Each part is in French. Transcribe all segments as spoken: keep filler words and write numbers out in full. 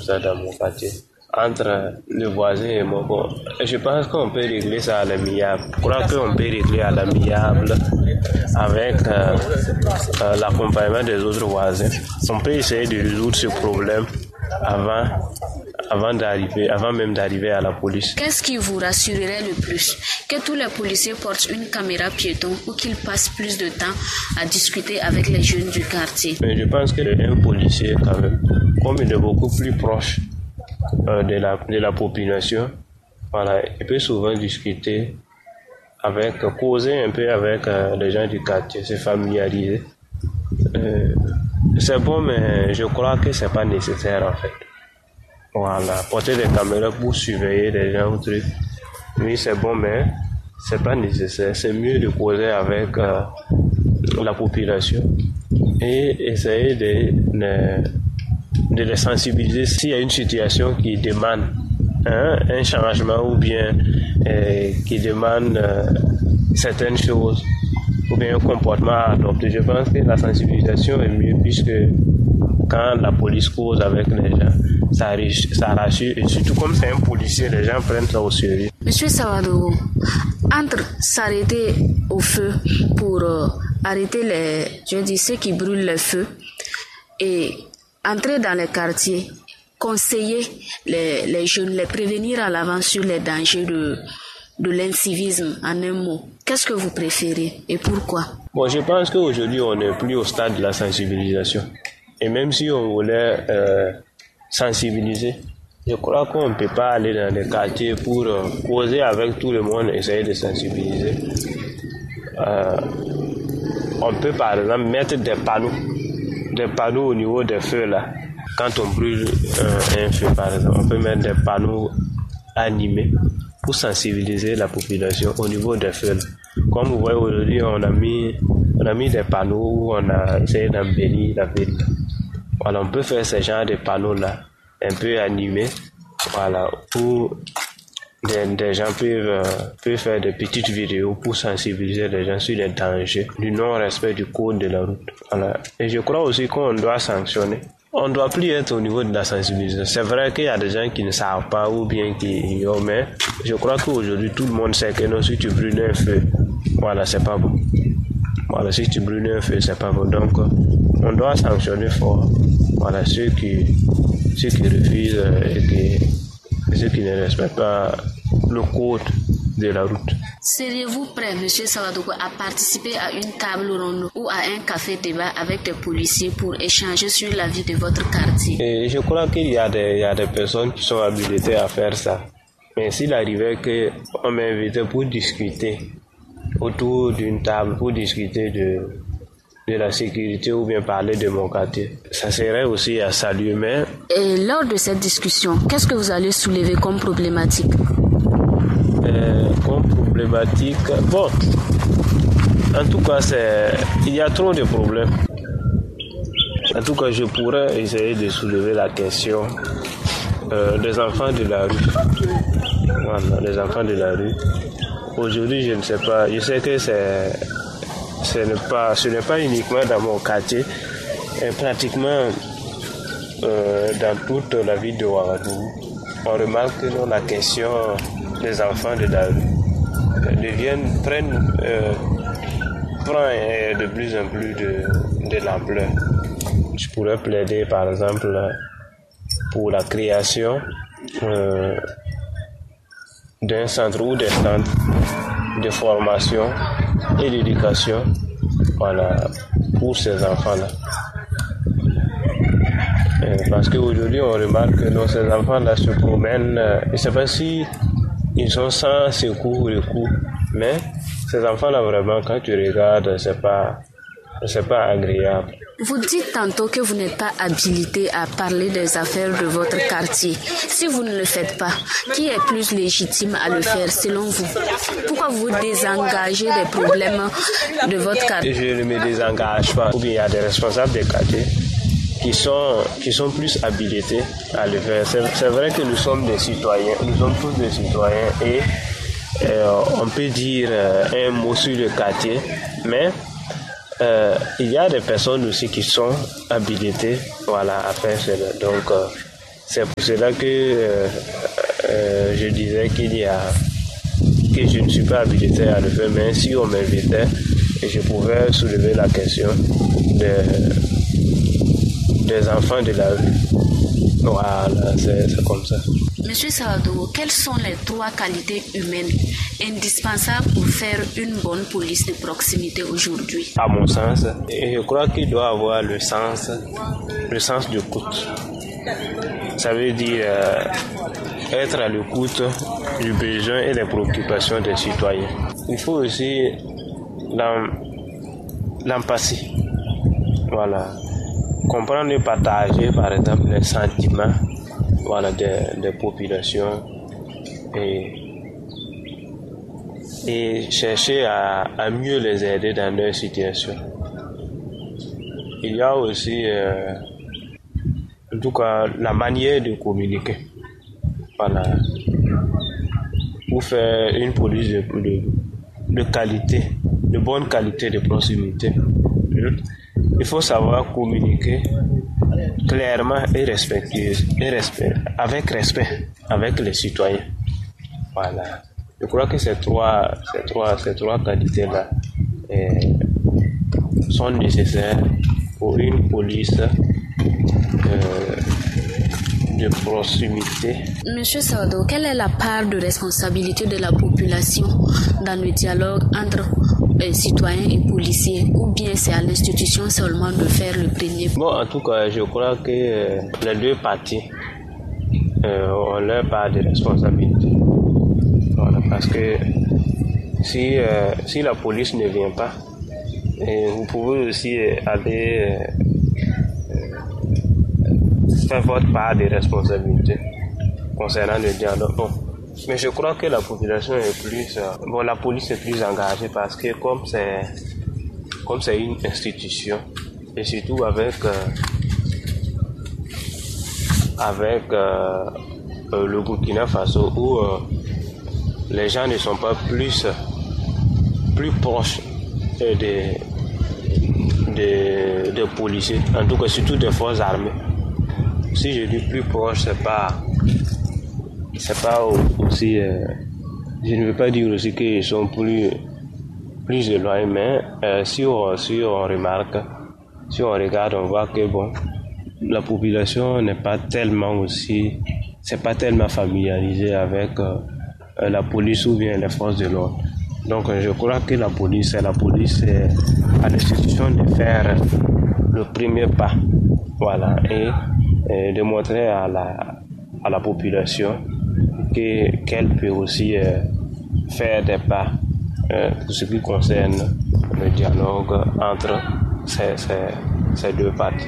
ça dans mon quartier. Entre le voisin et moi, bon, je pense qu'on peut régler ça à l'amiable. Je crois qu'on peut régler à l'amiable avec euh, euh, l'accompagnement des autres voisins. On peut essayer de résoudre ce problème avant, avant d'arriver, avant même d'arriver à la police. Qu'est-ce qui vous rassurerait le plus? Que tous les policiers portent une caméra piéton ou qu'ils passent plus de temps à discuter avec les jeunes du quartier? Mais je pense qu'un policier, quand même, comme il est beaucoup plus proche euh, de la, de la population, voilà, il peut souvent discuter avec, causer un peu avec euh, les gens du quartier, se familiariser. Euh, c'est bon, mais je crois que c'est pas nécessaire en fait. Voilà, porter des caméras pour surveiller les gens ou trucs. Oui, c'est bon, mais c'est pas nécessaire. C'est mieux de causer avec euh, la population et essayer de, de, de les sensibiliser s'il y a une situation qui demande hein, un changement ou bien euh, qui demande euh, certaines choses ou bien un comportement à adopter. Je pense que la sensibilisation est mieux puisque quand la police cause avec les gens, ça, ça rassure et surtout comme c'est un policier, les gens prennent ça au sérieux. Monsieur Sawadogo, entre s'arrêter au feu pour euh, arrêter les, je dis ceux qui brûlent le feu et entrer dans les quartiers, conseiller les, les jeunes, les prévenir à l'avance sur les dangers de de l'incivisme en un mot. Qu'est-ce que vous préférez et pourquoi? Bon, je pense qu'aujourd'hui, on n'est plus au stade de la sensibilisation. Et même si on voulait euh, sensibiliser, je crois qu'on ne peut pas aller dans les quartiers pour euh, causer avec tout le monde, essayer de sensibiliser. Euh, on peut par exemple mettre des panneaux, des panneaux au niveau des feux là. Quand on brûle euh, un feu par exemple, on peut mettre des panneaux animés pour sensibiliser la population au niveau des feux. Comme vous voyez aujourd'hui, on a mis, on a mis des panneaux où on a essayé d'embellir la ville. Voilà, on peut faire ce genre de panneaux-là, un peu animés, voilà, où des, des gens peuvent, euh, peuvent faire des petites vidéos pour sensibiliser les gens sur les dangers du non-respect du code de la route. Voilà. Et je crois aussi qu'on doit sanctionner. On ne doit plus être au niveau de la sensibilisation. C'est vrai qu'il y a des gens qui ne savent pas ou bien qui ignorent, mais je crois qu'aujourd'hui, tout le monde sait que non, si tu brûles un feu, voilà, c'est pas bon. Voilà, si tu brûles un feu, c'est pas bon. Donc, on doit sanctionner fort. Voilà, ceux qui, ceux qui refusent et, qui, et ceux qui ne respectent pas le code de la route. Seriez-vous prêt, monsieur Sawadogo, à participer à une table ronde ou à un café-débat avec des policiers pour échanger sur la vie de votre quartier? Et je crois qu'il y a des, il y a des personnes qui sont habilitées à faire ça. Mais s'il arrivait qu'on m'invitait pour discuter autour d'une table, pour discuter de, de la sécurité ou bien parler de mon quartier, ça serait aussi à saluer. Mais... Et lors de cette discussion, qu'est-ce que vous allez soulever comme problématique? Euh, comme problématique, bon, en tout cas, c'est, il y a trop de problèmes. En tout cas, je pourrais essayer de soulever la question euh, des enfants de la rue. Voilà, les enfants de la rue. Aujourd'hui, je ne sais pas, je sais que c'est, ce n'est pas, ce n'est pas uniquement dans mon quartier, et pratiquement euh, dans toute la ville de Ouagadougou. On remarque que non, la question des enfants de la rue deviennent, prennent, euh, prend euh, de plus en plus de, de l'ampleur. Je pourrais plaider par exemple pour la création euh, d'un centre ou des centres de formation et d'éducation, voilà, pour ces enfants-là. Euh, parce qu'aujourd'hui on remarque que non, ces enfants-là se promènent, euh, je ne sais pas si ils sont sans secours ou recours, mais ces enfants-là vraiment quand tu regardes, c'est pas, c'est pas agréable. Vous dites tantôt que vous n'êtes pas habilité à parler des affaires de votre quartier. Si vous ne le faites pas, qui est plus légitime à le faire selon vous? Pourquoi vous désengagez des problèmes de votre quartier? Je ne me désengage pas. Ou bien il y a des responsables des quartiers qui sont, qui sont plus habilités à le faire. C'est, c'est vrai que nous sommes des citoyens, nous sommes tous des citoyens et euh, on peut dire euh, un mot sur le quartier, mais Euh, il y a des personnes aussi qui sont habilitées, voilà, à faire cela. Donc, euh, C'est pour cela que euh, euh, je disais qu'il y a que je ne suis pas habilité à le faire, mais si on m'invitait, je pouvais soulever la question des, des enfants de la rue. Voilà, c'est, c'est comme ça. Monsieur Sawadogo, quelles sont les trois qualités humaines indispensables pour faire une bonne police de proximité aujourd'hui? À mon sens, je crois qu'il doit avoir le sens, le sens d'écoute. Ça veut dire euh, être à l'écoute du besoin et des préoccupations des citoyens. Il faut aussi l'empathie. Voilà. Comprendre et partager, par exemple, les sentiments, voilà, des, des populations et, et chercher à, à mieux les aider dans leur situation. Il y a aussi, euh, en tout cas, la manière de communiquer. Voilà. Pour faire une police de, de, de qualité, de bonne qualité, de proximité. Il faut savoir communiquer clairement et respectueusement, et respect, avec respect, avec les citoyens. Voilà. Je crois que ces trois, ces trois, ces trois qualités-là eh, sont nécessaires pour une police euh, de proximité. Monsieur Sawadogo, quelle est la part de responsabilité de la population dans le dialogue entre euh, citoyens et policiers, ou bien c'est à l'institution seulement de faire le premier? Bon, en tout cas, je crois que euh, les deux parties euh, ont leur part de responsabilité. Voilà, parce que si, euh, si la police ne vient pas, et vous pouvez aussi aller euh, faire votre part de responsabilité concernant le dialogue. Bon. Mais je crois que la population est plus, euh, bon, la police est plus engagée parce que comme c'est, comme c'est une institution, et surtout avec, euh, avec euh, euh, le Burkina Faso où euh, les gens ne sont pas plus, plus proches des, des, des policiers, en tout cas surtout des forces armées. Si je dis plus proche, c'est pas, c'est pas aussi, euh, je ne veux pas dire aussi qu'ils sont plus, plus éloignés, mais euh, si, on, si on remarque, si on regarde, on voit que bon, la population n'est pas tellement aussi, c'est pas tellement familiarisée avec euh, la police ou bien les forces de l'ordre. Donc je crois que la police, c'est la police, c'est à l'institution de faire le premier pas, voilà, et, et de montrer à la, à la population que, qu'elle peut aussi euh, faire des pas euh, pour ce qui concerne le dialogue entre ces, ces, ces deux parties.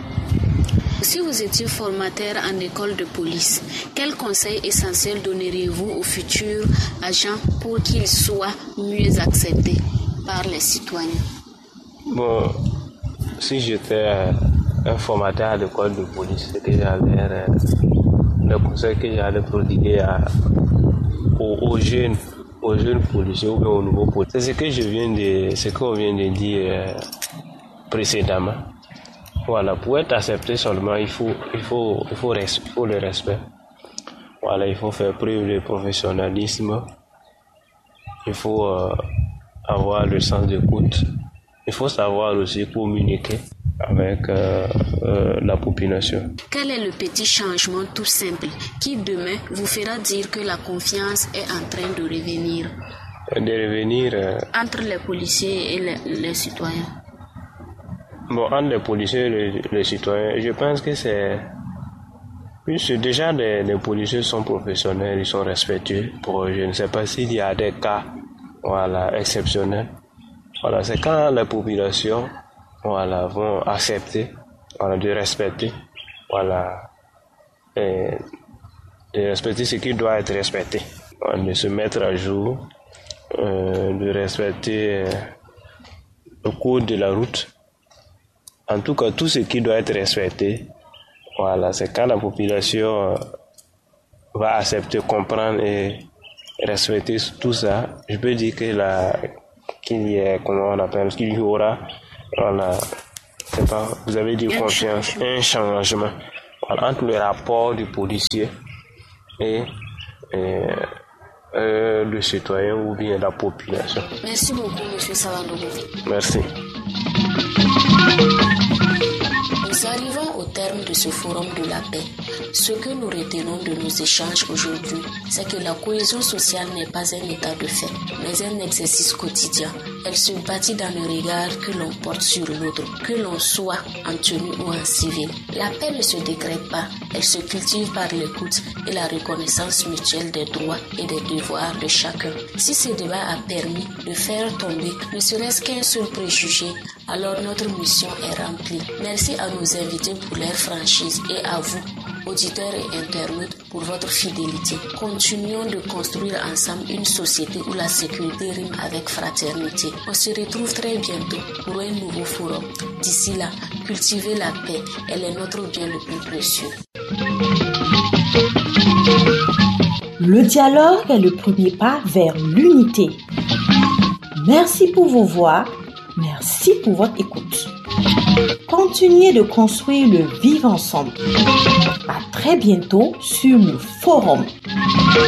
Si vous étiez formateur en école de police, quel conseil essentiel donneriez-vous aux futurs agents pour qu'ils soient mieux acceptés par les citoyens? Bon, si j'étais un formateur à l'école de police, que j'allais, le conseil que j'allais prodiguer à, aux, aux jeunes, aux jeunes policiers ou bien aux nouveaux policiers, c'est ce que je viens de, ce qu'on vient de dire euh, précédemment. Voilà, pour être accepté seulement, il faut, il faut, il faut, il faut le respect. Voilà, il faut faire preuve de professionnalisme. Il faut euh, avoir le sens d'écoute. Il faut savoir aussi communiquer avec euh, euh, la population. Quel est le petit changement tout simple qui demain vous fera dire que la confiance est en train de revenir? De revenir euh, entre les policiers et les, les citoyens. Bon, entre les policiers et les, les citoyens, je pense que c'est... Puisque déjà les, les policiers sont professionnels, ils sont respectueux. Pour, je ne sais pas s'il y a des cas, voilà, exceptionnels. Voilà, c'est quand la population, voilà, vont accepter, voilà, de respecter, voilà, et de respecter ce qui doit être respecté, voilà, de se mettre à jour, euh, de respecter euh, le code de la route. En tout cas, tout ce qui doit être respecté, voilà, c'est quand la population va accepter, comprendre et respecter tout ça. Je peux dire que la, qu'il y a, comment on appelle, qu'il y aura, voilà, c'est pas, vous avez dit confiance, un changement. entre le rapport du policier et, et euh, le citoyen ou bien la population. Merci beaucoup, M. Savandogo. Merci. Nous arrivons au terme de ce forum de la paix. Ce que nous retenons de nos échanges aujourd'hui, c'est que la cohésion sociale n'est pas un état de fait, mais un exercice quotidien. Elle se bâtit dans le regard que l'on porte sur l'autre, que l'on soit en tenue ou en civil. La paix ne se décrète pas, elle se cultive par l'écoute et la reconnaissance mutuelle des droits et des devoirs de chacun. Si ce débat a permis de faire tomber ne serait-ce qu'un seul préjugé, alors notre mission est remplie. Merci à nos invités pour leur franchise et à vous, auditeurs et internautes, pour votre fidélité. Continuons de construire ensemble une société où la sécurité rime avec fraternité. On se retrouve très bientôt pour un nouveau forum. D'ici là, cultivez la paix. Elle est notre bien le plus précieux. Le dialogue est le premier pas vers l'unité. Merci pour vos voix. Merci pour votre écoute. Continuez de construire le vivre ensemble. À très bientôt sur le forum.